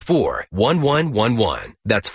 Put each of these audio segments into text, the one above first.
503-944-1111. That's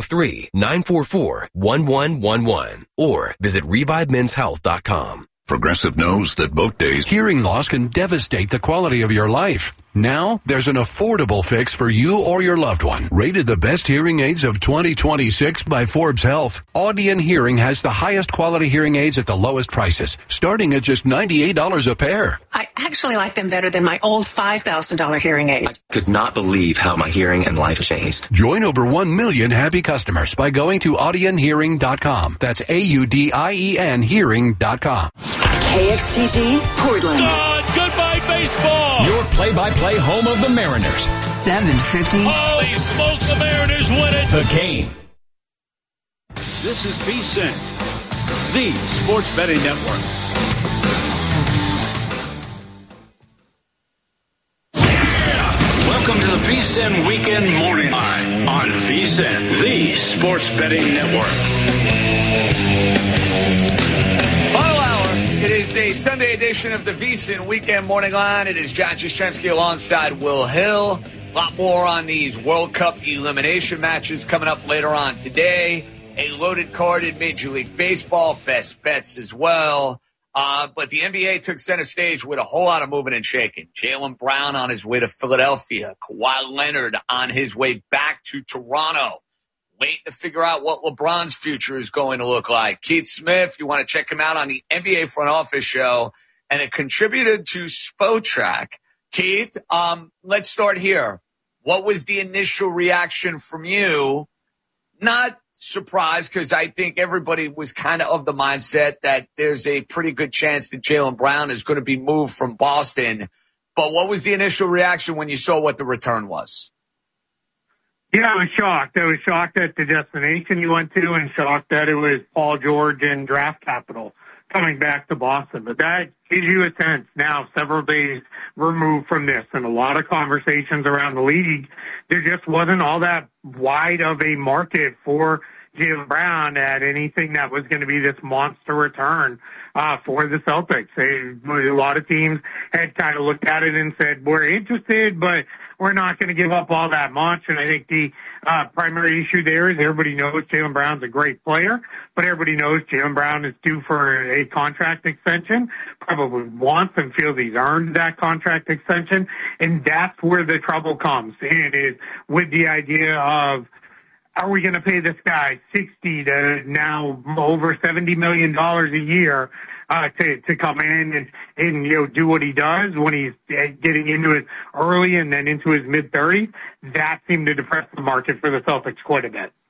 503-944-1111. Or visit ReviveMen'sHealth.com. Progressive knows that both days hearing loss can devastate the quality of your life. Now, there's an affordable fix for you or your loved one. Rated the best hearing aids of 2026 by Forbes Health, Audion Hearing has the highest quality hearing aids at the lowest prices, starting at just $98 a pair. I actually like them better than my old $5,000 hearing aid. I could not believe how my hearing and life changed. Join over 1 million happy customers by going to audionhearing.com. That's AUDIEN hearing.com. KXTG, Portland. Goodbye, baseball. Your play-by-play home of the Mariners. 750. Holy smokes, the Mariners win it. The Game. This is VSiN, the sports betting network. Welcome to the VSiN Weekend Morning Line on VSiN, the sports betting network. It is a Sunday edition of the VSiN Weekend Morning Line. It is John Jastrzemski alongside Will Hill. A lot more on these World Cup elimination matches coming up later on today. A loaded card in Major League Baseball, best bets as well. But the NBA took center stage with a whole lot of moving and shaking. Jaylen Brown on his way to Philadelphia. Kawhi Leonard on his way back to Toronto. Waiting to figure out what LeBron's future is going to look like. Keith Smith, you want to check him out on the NBA Front Office Show, and it contributed to Spotrac. Keith, let's start here. What was the initial reaction from you? Not surprised, because I think everybody was kind of the mindset that there's a pretty good chance that Jaylen Brown is going to be moved from Boston. But what was the initial reaction when you saw what the return was? Yeah, I was shocked. I was shocked at the destination you went to and shocked that it was Paul George and draft capital coming back to Boston. But that gives you a sense now, several days removed from this, and a lot of conversations around the league, there just wasn't all that wide of a market for Jaylen Brown at anything that was going to be this monster return for the Celtics. A lot of teams had kind of looked at it and said, we're interested, but we're not going to give up all that much. And I think the primary issue there is everybody knows Jaylen Brown's a great player, but everybody knows Jaylen Brown is due for a contract extension, probably wants and feels he's earned that contract extension. And that's where the trouble comes. And it is with the idea of, are we going to pay this guy $60 to now over $70 million a year to come in and do what he does when he's getting into his early and then into his mid-30s? That seemed to depress the market for the Celtics quite a bit.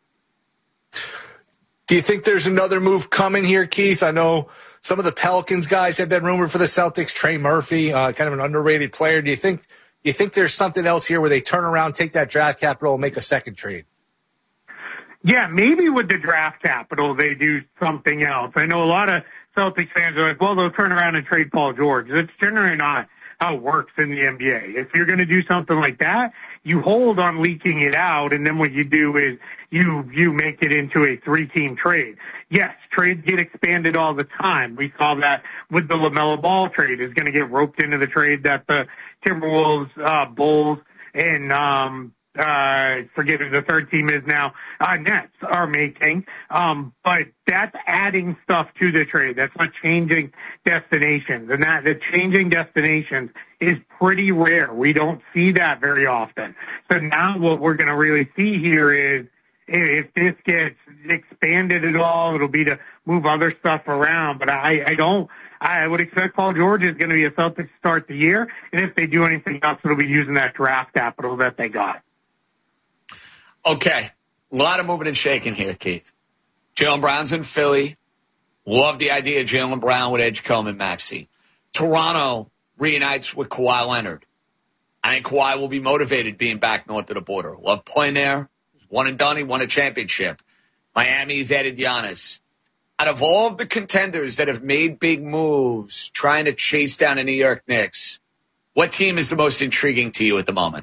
Do you think there's another move coming here, Keith? I know some of the Pelicans guys have been rumored for the Celtics. Trey Murphy, kind of an underrated player. Do you think there's something else here where they turn around, take that draft capital, and make a second trade? Yeah, maybe with the draft capital, they do something else. I know a lot of Celtics fans are like, well, they'll turn around and trade Paul George. That's generally not how it works in the NBA. If you're going to do something like that, you hold on leaking it out, and then what you do is you make it into a three-team trade. Yes, trades get expanded all the time. We saw that with the LaMelo Ball trade. Is going to get roped into the trade that the Timberwolves, Bulls, and forget who the third team is now, Nets are making. But that's adding stuff to the trade. That's not changing destinations. And that the changing destinations is pretty rare. We don't see that very often. So now what we're going to really see here is if this gets expanded at all, it'll be to move other stuff around. But I would expect Paul George is going to be a Celtics to start the year. And if they do anything else, it'll be using that draft capital that they got. Okay, a lot of moving and shaking here, Keith. Jaylen Brown's in Philly. Love the idea of Jaylen Brown with Edgecombe and Maxey. Toronto reunites with Kawhi Leonard. I think Kawhi will be motivated being back north of the border. Love playing there. He's one and done. He won a championship. Miami's added Giannis. Out of all of the contenders that have made big moves trying to chase down the New York Knicks, what team is the most intriguing to you at the moment?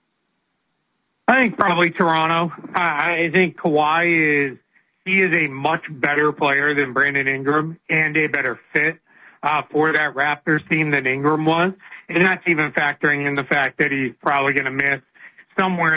I think probably Toronto. I think Kawhi he is a much better player than Brandon Ingram and a better fit for that Raptors team than Ingram was. And that's even factoring in the fact that he's probably going to miss somewhere